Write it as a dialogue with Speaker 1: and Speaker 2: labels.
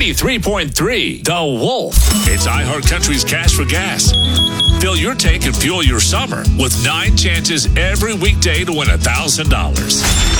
Speaker 1: 93.3 The Wolf. It's iHeartCountry's Cash for Gas. Fill your tank and fuel your summer with 9 chances every weekday to win $1,000.